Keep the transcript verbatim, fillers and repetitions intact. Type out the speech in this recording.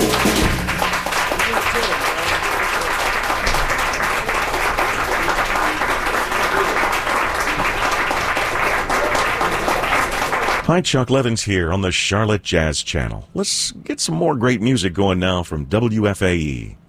Hi, Chuck Levins here on the Charlotte Jazz Channel. Let's get some more great music going now from W F A E.